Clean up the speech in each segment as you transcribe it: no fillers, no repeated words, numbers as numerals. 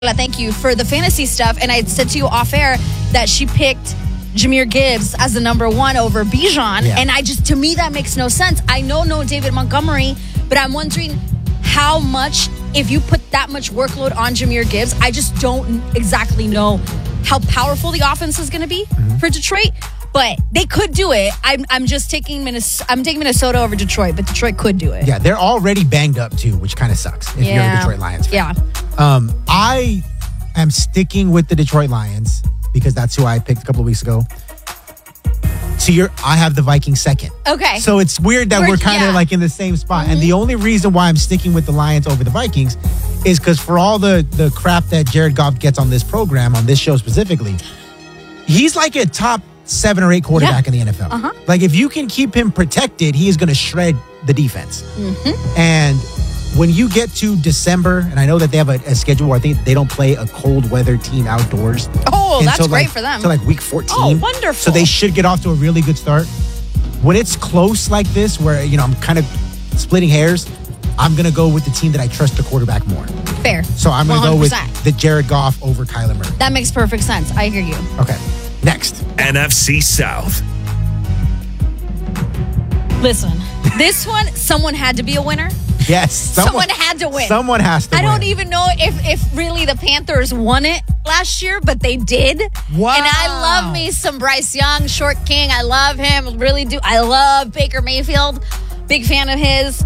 Thank you for the fantasy stuff. And I said to you off air that she picked Jahmyr Gibbs as the number one over Bijan. Yeah. And to me, that makes no sense. I know no David Montgomery, but I'm wondering how much, if you put that much workload on Jahmyr Gibbs, I just don't exactly know how powerful the offense is going to be for Detroit. But they could do it. I'm just taking Minnesota over Detroit, but Detroit could do it. Yeah, they're already banged up too, which kind of sucks if you're a Detroit Lions fan. Yeah. I am sticking with the Detroit Lions because that's who I picked a couple of weeks ago. I have the Vikings second. Okay. So it's weird that we're kind of like in the same spot. And the only reason why I'm sticking with the Lions over the Vikings is because for all the crap that Jared Goff gets on this program, on this show specifically, he's like a top 7 or 8 quarterback in the NFL. Like if you can keep him protected, he is going to shred the defense. And when you get to December, and I know that they have a schedule where I think they don't play a cold weather team outdoors. Oh, that's great for them. So like week 14. Oh, wonderful. So they should get off to a really good start. When it's close like this, where I'm kind of splitting hairs, I'm going to go with the team that I trust the quarterback more. Fair. So I'm going to go with the Jared Goff over Kyler Murray. That makes perfect sense. I hear you. Okay. Next. NFC South. Listen, this one, someone had to be a winner. Yes. Someone had to win. Someone has to win. I don't even know if really the Panthers won it last year, but they did. Wow. And I love me some Bryce Young, Short King. I love him. Really do. I love Baker Mayfield. Big fan of his.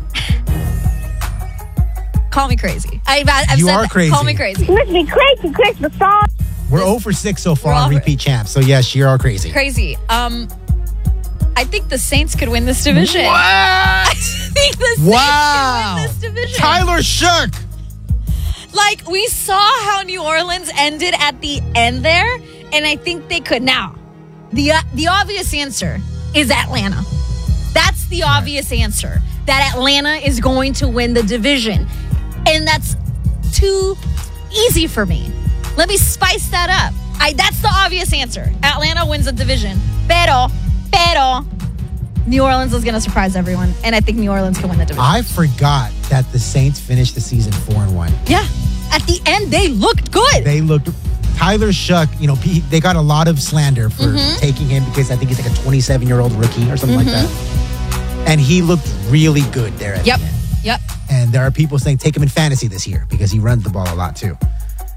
Call me crazy. You are crazy. Call me crazy. You must be crazy, Christmas song. We're 0 for 6 so far on repeat champs. So yes, you are crazy. Crazy. I think the Saints could win this division. What? I think the Saints could win this division. Tyler Shook. Like, we saw how New Orleans ended at the end there, and I think they could. Now, the obvious answer is Atlanta. That's the obvious answer, that Atlanta is going to win the division. And that's too easy for me. Let me spice that up. That's the obvious answer. Atlanta wins the division. Pero, New Orleans is going to surprise everyone, and I think New Orleans can win the division. I forgot that the Saints finished the season 4-1. Yeah. At the end, they looked good. Tyler Shook, they got a lot of slander for taking him because I think he's like a 27-year-old rookie or something like that. And he looked really good there at the end. Yep. And there are people saying take him in fantasy this year because he runs the ball a lot too.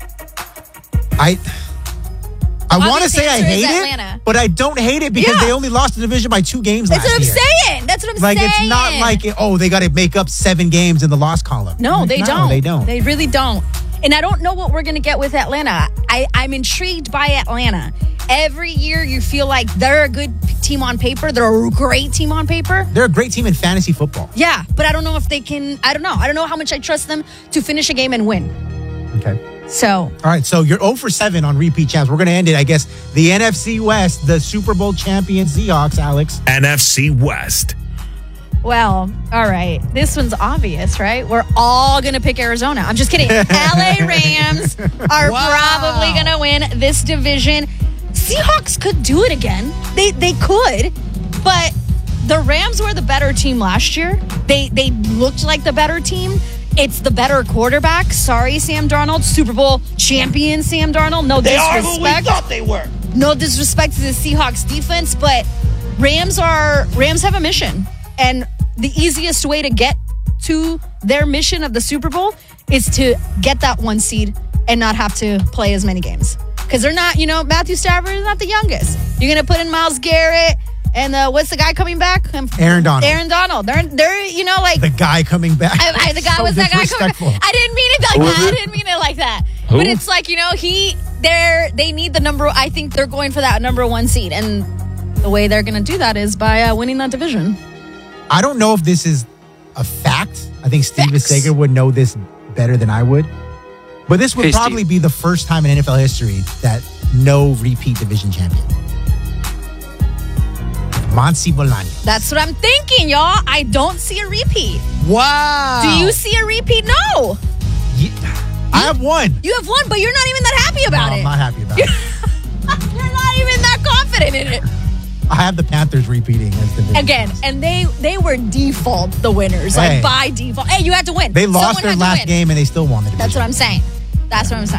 I want to say I hate it, but I don't hate it because they only lost the division by 2 games last year. That's what I'm saying. It's not like, they got to make up 7 games in the loss column. No, they don't. They don't. They really don't. And I don't know what we're going to get with Atlanta. I'm intrigued by Atlanta. Every year you feel like they're a good team on paper. They're a great team on paper. They're a great team in fantasy football. Yeah, but I don't know if they can. I don't know. I don't know how much I trust them to finish a game and win. Okay. So. All right, so you're 0 for 7 on repeat champs. We're going to end it, I guess, the NFC West, the Super Bowl champion Seahawks, Alex. NFC West. Well, all right. This one's obvious, right? We're all going to pick Arizona. I'm just kidding. LA Rams are probably going to win this division. Seahawks could do it again. They could, but the Rams were the better team last year. They looked like the better team. It's the better quarterback. Sorry, Sam Darnold. Super Bowl champion Sam Darnold. No disrespect. They are who we thought they were. No disrespect to the Seahawks defense, but Rams have a mission. And the easiest way to get to their mission of the Super Bowl is to get that 1 seed and not have to play as many games. Because they're not, Matthew Stafford is not the youngest. You're going to put in Myles Garrett and what's the guy coming back? Aaron Donald. They're the guy coming back. Was that guy coming back? I didn't mean it like that. I didn't mean it like that. Who? But it's like, they need the number. I think they're going for that number 1 seed. And the way they're going to do that is by winning that division. I don't know if this is a fact. I think Steve Sager would know this better than I would. But this would probably be the first time in NFL history that no repeat division champion. Monty Bolaños. That's what I'm thinking, y'all. I don't see a repeat. Wow. Do you see a repeat? No. I have one. You have one, but you're not even that happy about it. I'm not happy about it. You're not even that confident in it. I have the Panthers repeating as the division. Again, and they were default the winners, Hey. like by default. Hey, you had to win. They lost their last game and they still won the division. That's what I'm saying. That's what I'm saying.